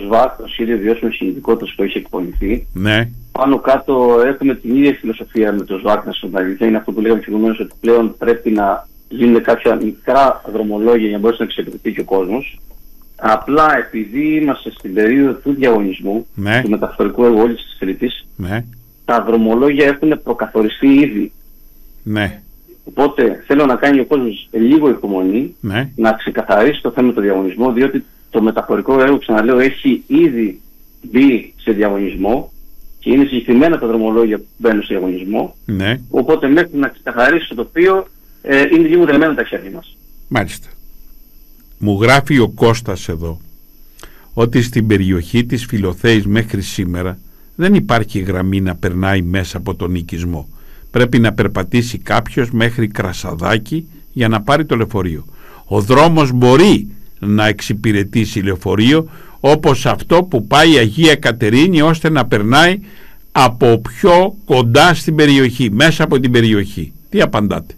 ΣΒΑΚ, το Σχέδιο Βιώσιμης Κινητικότητας που έχει εκπονηθεί. Ναι. Πάνω κάτω έχουμε την ίδια φιλοσοφία με το ΣΒΑΚ, να σας πω. Είναι αυτό που λέγαμε προηγουμένως, ότι πλέον πρέπει να γίνουν κάποια μικρά δρομολόγια για να μπορέσει να εξυπηρετεί και ο κόσμος. Απλά επειδή είμαστε στην περίοδο του διαγωνισμού, ναι, του μεταφορικού έργου όλης της Κρήτης, ναι, τα δρομολόγια έχουν προκαθοριστεί ήδη. Ναι. Οπότε θέλω να κάνει ο κόσμος λίγο υπομονή, ναι, να ξεκαθαρίσει το θέμα του διαγωνισμού, διότι το μεταφορικό έργο, ξαναλέω, έχει ήδη μπει σε διαγωνισμό και είναι συγκεκριμένα τα δρομολόγια που μπαίνουν σε διαγωνισμό. Ναι. Οπότε μέχρι να ξεκαθαρίσει το τοπίο είναι λίγο δεμένα τα χέρια μας. Μάλιστα. Μου γράφει ο Κώστας εδώ ότι στην περιοχή της Φιλοθέης μέχρι σήμερα δεν υπάρχει γραμμή να περνάει μέσα από τον οικισμό. Πρέπει να περπατήσει κάποιος μέχρι Κρασαδάκι για να πάρει το λεωφορείο. Ο δρόμος μπορεί να εξυπηρετήσει λεωφορείο, όπως αυτό που πάει Αγία Κατερίνη, ώστε να περνάει από πιο κοντά στην περιοχή, μέσα από την περιοχή. Τι απαντάτε?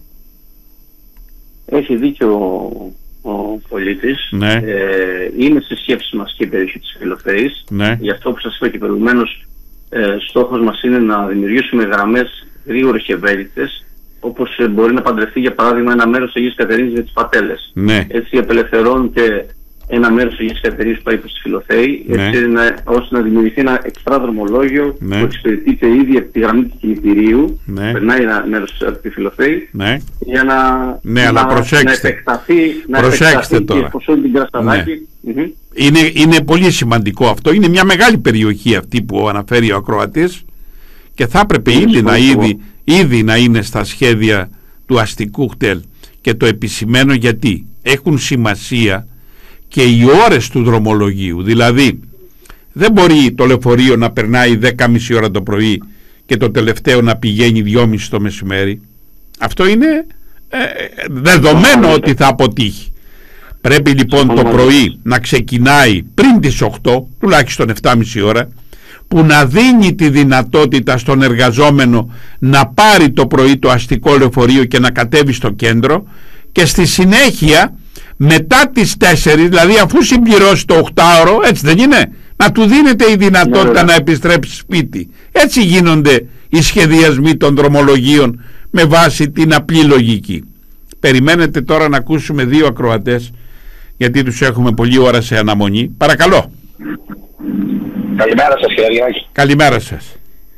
Έχει δίκιο ο πολίτης. Ναι. Είναι στη σκέψη μας και η περιοχή της Φιλοθέης. Ναι. Γι' αυτό που σας είπα και προηγουμένως, στόχος μας είναι να δημιουργήσουμε γραμμές γρήγορες και ευέλικτες, όπως μπορεί να παντρευτεί για παράδειγμα ένα μέρος της Αγίας Κατερίνης με τις Πατέλες. Ναι. Έτσι απελευθερώνεται ένα μέρος της Αγίας Κατερίνης που πάει προς τη Φιλοθέη, Ναι, έτσι ώστε να δημιουργηθεί ένα εξτρά δρομολόγιο, ναι, που εξυπηρετείται ήδη από τη γραμμή του κινητηρίου, ναι, περνάει ένα μέρος από τη Φιλοθέη, ναι, για να, ναι, αλλά προσέξτε. Προσέξτε τώρα. και προς όλη την Κρασαδάκη. Ναι. Είναι πολύ σημαντικό αυτό. Είναι μια μεγάλη περιοχή αυτή που αναφέρει ο ακροατής και θα έπρεπε ήδη να είναι στα σχέδια του αστικού χτέλ, και το επισημαίνω γιατί έχουν σημασία και οι ώρες του δρομολογίου. Δηλαδή δεν μπορεί το λεωφορείο να περνάει 10.30 ώρα το πρωί και το τελευταίο να πηγαίνει 2.30 το μεσημέρι. Αυτό είναι δεδομένο ότι θα αποτύχει. Πρέπει λοιπόν το πρωί να ξεκινάει πριν τις 8, τουλάχιστον 7.30 ώρα, που να δίνει τη δυνατότητα στον εργαζόμενο να πάρει το πρωί το αστικό λεωφορείο και να κατέβει στο κέντρο, και στη συνέχεια μετά τις 4, δηλαδή αφού συμπληρώσει το 8ωρο, έτσι δεν είναι, να του δίνεται η δυνατότητα να επιστρέψει σπίτι. Έτσι γίνονται οι σχεδιασμοί των δρομολογίων με βάση την απλή λογική. Περιμένετε τώρα να ακούσουμε δύο ακροατές, γιατί τους έχουμε πολλή ώρα σε αναμονή. Παρακαλώ. Καλημέρα σας, κύριε Αργυράκη. Καλημέρα σας.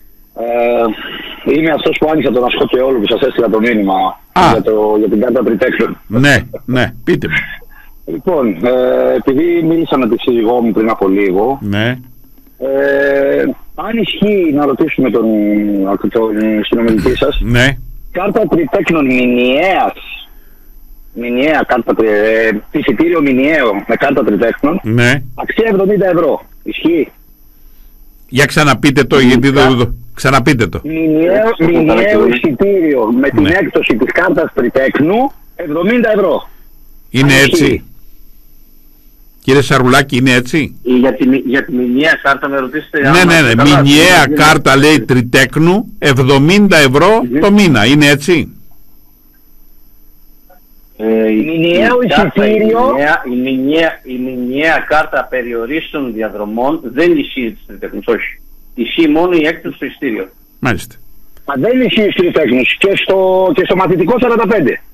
Είμαι αυτός που άνοιξε τον ασκό και όλο που σας έστειλα το μήνυμα για την κάρτα τριτέκτων. Ναι, πείτε μου. Λοιπόν, επειδή μίλησα με τη σύζυγό μου πριν από λίγο, ναι, αν ισχύει να ρωτήσουμε τον συνομιλητή σας, ναι, κάρτα τριτέκνων μηνιαία κάρτα, εισιτήριο μηνιαίο με κάρτα τριτέκνων, ναι, αξία 70 ευρώ. Ισχύει? Για ξαναπείτε το, γιατί δεν... Ξαναπείτε το. Μηνιαίο εισιτήριο με την έκπτωση της κάρτας τριτέκνου 70 ευρώ. Είναι έτσι? Κύριε Σαρουλάκη, είναι έτσι? Για τη μηνιαία κάρτα με ρωτήσετε? Ναι, μηνιαία κάρτα λέει τριτέκνου 70 ευρώ το μήνα. Είναι έτσι? Μηνιαίο εισιτήριο. Η μηνιαία κάρτα περιορίστων διαδρομών δεν ισχύει της τριτέκνους, όχι. Ισχύει μόνο η έκπτωση στο εισιτήριο. Μάλιστα. Μα δεν ισχύει στους τριτέκνους και στο μαθητικό 45.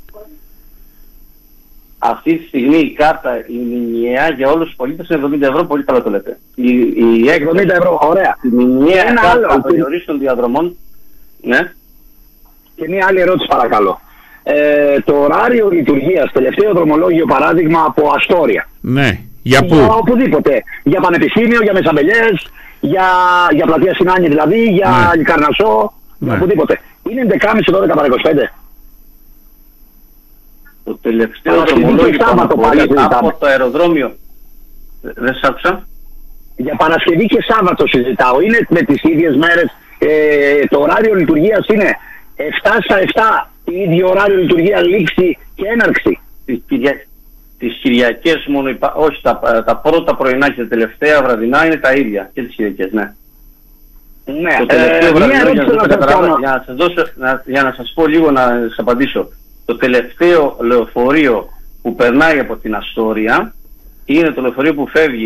Αυτή τη στιγμή η κάρτα η μηνιαία για όλους τους πολίτες είναι 70 ευρώ, πολύ καλά το λέτε. Η 70 ευρώ, ωραία. Η μηνιαία κάρτα περιορίστων διαδρομών. Ναι. Και μία άλλη ερώτηση παρακαλώ. Το ωράριο λειτουργίας, τελευταίο δρομολόγιο παράδειγμα από Αστόρια. Ναι. Για πού? Για οπουδήποτε. Για πανεπιστήμιο, για Μεσαμπελιές, για πλατεία Συνάνη δηλαδή, για Καρνασό, για οπουδήποτε. Είναι 11.30-12 Το τελευταίο δρομολόγιο από το αεροδρόμιο. Δεν σ' άκουσα. Για Παρασκευή και Σάββατο συζητάω. Είναι με τις ίδιες μέρες. Το ωράριο λειτουργίας είναι 7 στα 7. Η ίδιο ωράριο λειτουργία, λήξη και έναρξη. Τις Κυριακές μόνο, όχι τα πρώτα πρωινά και τα τελευταία βραδινά είναι τα ίδια και τις Κυριακές, ναι. Ναι, το τελευταίο βραδινό, για να σας πω λίγο, να σας απαντήσω. Το τελευταίο λεωφορείο που περνάει από την Αστόρια είναι το λεωφορείο που φεύγει